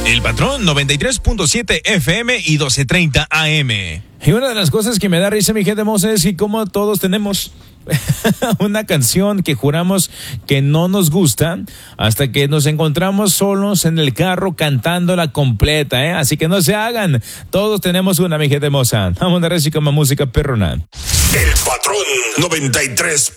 El Patrón 93.7 FM y 1230 AM. Y una de las cosas que me da risa, mi gente hermosa, es que como todos tenemos una canción que juramos que no nos gusta hasta que nos encontramos solos en el carro cantándola completa, ¿eh? Así que no se hagan. Todos tenemos una, mi gente hermosa. Vamos a ver si como música perrona. El Patrón 93.7